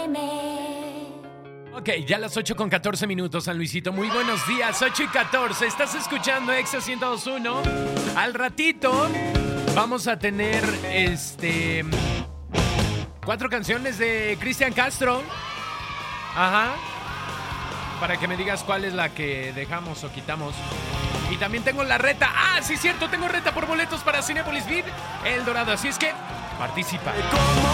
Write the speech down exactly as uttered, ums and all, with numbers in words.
Ok, ya las ocho con catorce minutos, San Luisito. Muy buenos días, ocho y catorce. Estás escuchando Exa ciento dos punto uno. Al ratito vamos a tener este cuatro canciones de Cristian Castro. Ajá. Para que me digas cuál es la que dejamos o quitamos. Y también tengo la reta. Ah, sí, cierto, tengo reta por boletos para Cinépolis V I V El Dorado. Así es que participa.